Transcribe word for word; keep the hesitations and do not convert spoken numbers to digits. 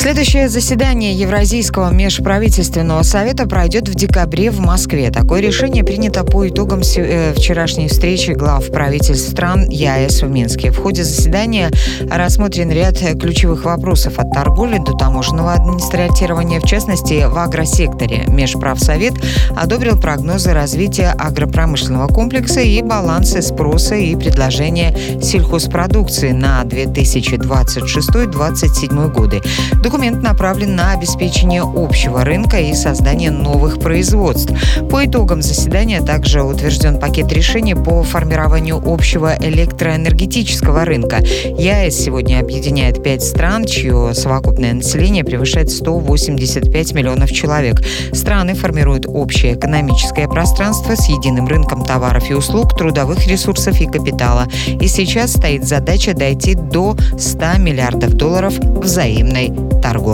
Следующее заседание Евразийского межправительственного совета пройдет в декабре в Москве. Такое решение принято по итогам вчерашней встречи глав правительств стран ЕАЭС в Минске. В ходе заседания рассмотрен ряд ключевых вопросов от торговли до таможенного администрирования, в частности, в агросекторе. Межправсовет одобрил прогнозы развития агропромышленного комплекса и балансы спроса и предложения сельхозпродукции на две тысячи двадцать шестой — две тысячи двадцать седьмой годы. Документ направлен на обеспечение общего рынка и создание новых производств. По итогам заседания также утвержден пакет решений по формированию общего электроэнергетического рынка. ЕАЭС сегодня объединяет пять стран, чье совокупное население превышает сто восемьдесят пять миллионов человек. Страны формируют общее экономическое пространство с единым рынком товаров и услуг, трудовых ресурсов и капитала. И сейчас стоит задача дойти до ста миллиардов долларов взаимной торговли.